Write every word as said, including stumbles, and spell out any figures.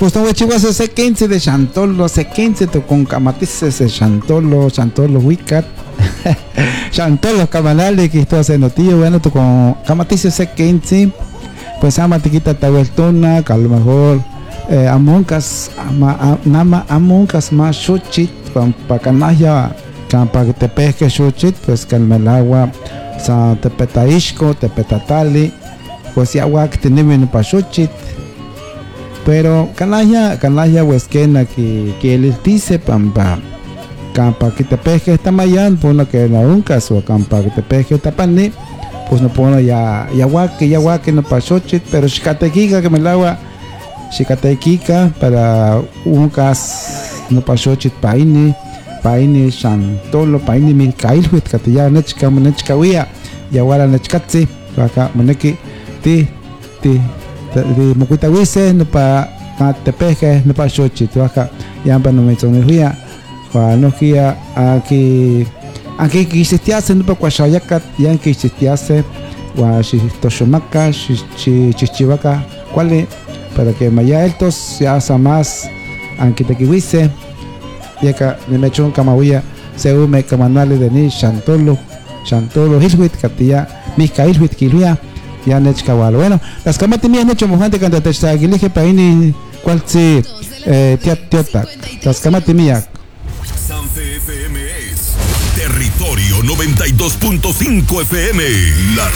pues no chivas ese quince de Chantolo, se quince to con camatices de Chantolo, Chantolo Wicat. Chantolo camalale que esto hace notillo, bueno, tu con camatices ese quince. Pues ama tiquita tahueltona, que a lo mejor eh, amoncas, ama, nama amoncas más chuchit, para canalla, para que te pesque chuchit, pues calma el agua, sa te petaishko, te petatali, pues si agua que tenemos para chuchit. Pero canalla, canalla huesquena que que él dice pampa, campa que te pesque esta mayan, por lo que la uncas o campa que te pesque esta pané. Pues no puedo ya ya guaque ya guaque no pasó chit pero chicatequica que me la agua chicatequica para un cas no pasó chit paine paine Chantolo paine mi kailhuit katya nechka nechka wia ya wala nechkatsi acá moneki ti ti de moquita wise no pa te peje no pasó chit acá ya para no me son el para no kia aquí aquí quisitiase no pa cuachayacat ya que quisitiase wa toshomaca chichivaca cuál para que maya estos ya sa más aunque te kiwise ya que me echó un camahuya se ume camanale de ni Chantolo Chantolo hilwit katia miska hilwit kiluya ya nechkawal bueno las camati mías necho mojante canta te está gilige paini cuál si tiat tiota las camati mías Territorio noventa y dos punto cinco F M, la